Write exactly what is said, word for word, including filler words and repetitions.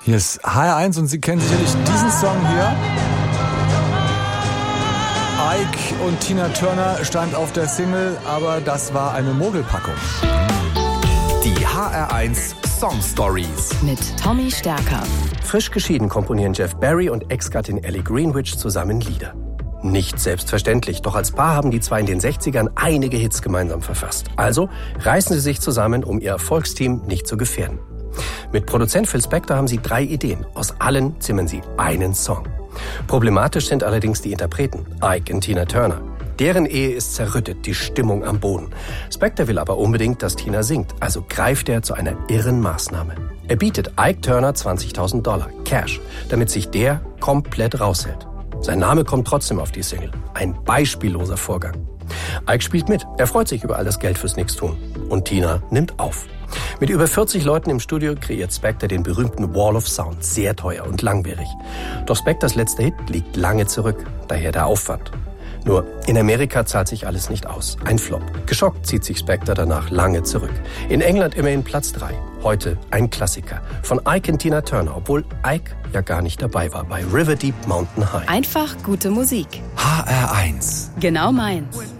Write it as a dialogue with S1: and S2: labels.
S1: Hier ist H R eins und Sie kennen sicherlich diesen Song hier. Ike und Tina Turner stand auf der Single, aber das war eine Mogelpackung.
S2: Die H R eins Song Stories
S3: mit Tommy Stärker.
S4: Frisch geschieden komponieren Jeff Barry und Ex-Gattin Ellie Greenwich zusammen Lieder. Nicht selbstverständlich, doch als Paar haben die zwei in den sechzigern einige Hits gemeinsam verfasst. Also reißen sie sich zusammen, um ihr Erfolgsteam nicht zu gefährden. Mit Produzent Phil Spector haben sie drei Ideen. Aus allen zimmern sie einen Song. Problematisch sind allerdings die Interpreten, Ike und Tina Turner. Deren Ehe ist zerrüttet, die Stimmung am Boden. Spector will aber unbedingt, dass Tina singt, also greift er zu einer irren Maßnahme. Er bietet Ike Turner zwanzigtausend Dollar, Cash, damit sich der komplett raushält. Sein Name kommt trotzdem auf die Single. Ein beispielloser Vorgang. Ike spielt mit, er freut sich über all das Geld fürs Nichtstun. Und Tina nimmt auf. Mit über vierzig Leuten im Studio kreiert Spector den berühmten Wall of Sound, sehr teuer und langwierig. Doch Spectors letzter Hit liegt lange zurück, daher der Aufwand. Nur in Amerika zahlt sich alles nicht aus. Ein Flop. Geschockt zieht sich Spector danach lange zurück. In England immerhin Platz drei. Heute ein Klassiker. Von Ike und Tina Turner, obwohl Ike ja gar nicht dabei war bei River Deep Mountain High.
S3: Einfach gute Musik.
S2: H R eins.
S3: Genau meins.